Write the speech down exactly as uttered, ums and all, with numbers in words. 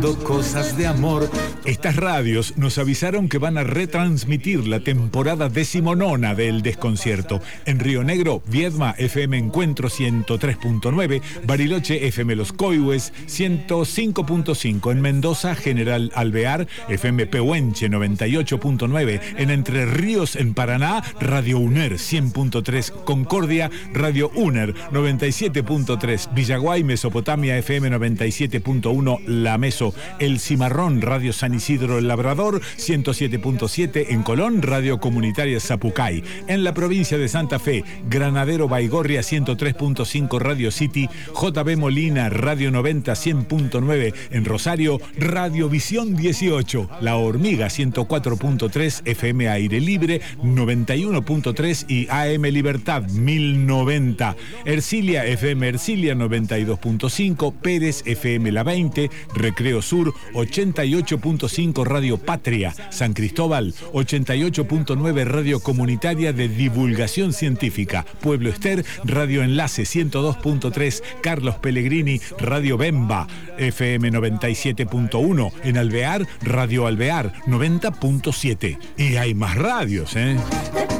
Cosas de amor. Estas radios nos avisaron que van a retransmitir la temporada decimonona de El Desconcierto. En Río Negro, Viedma, F M Encuentro ciento tres punto nueve, Bariloche, F M Los Coihues, ciento cinco punto cinco, en Mendoza, General Alvear, F M Pehuenche, noventa y ocho punto nueve, en Entre Ríos, en Paraná, Radio UNER, cien punto tres, Concordia, Radio UNER, noventa y siete punto tres, Villaguay, Mesopotamia, F M noventa y siete punto uno, La Meso, El Cimarrón, Radio San Isidro El Labrador, ciento siete punto siete, en Colón, Radio Comunitaria Zapucay. En la provincia de Santa Fe, Granadero Baigorria, ciento tres punto cinco, Radio City, J B Molina, Radio noventa, cien punto nueve, en Rosario, Radio Visión dieciocho, La Hormiga, ciento cuatro punto tres, F M Aire Libre, noventa y uno punto tres y A M Libertad, mil noventa. Ercilia, F M Ercilia, noventa y dos punto cinco, Pérez, F M La veinte, Recreo Sur, ochenta y ocho punto cinco, Radio Patria, San Cristóbal, ochenta y ocho punto nueve, Radio Comunitaria de Divulgación Científica, Pueblo Ester, Radio Enlace, ciento dos punto tres, Carlos Pellegrini, Radio Bemba, F M noventa y siete punto uno, en Alvear, Radio Alvear, noventa punto siete. Y hay más radios, ¿eh?